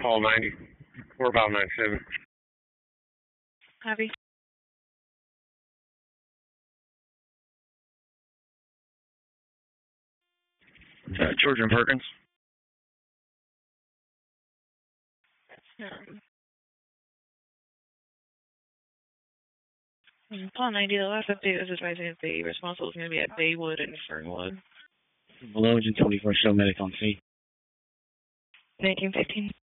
Paul 90, or about 97. Copy. George and Perkins. Paul 90, the last update was advising that the responsible is going to be at Baywood and Fernwood. Below engine 24, show medic on scene. 1915.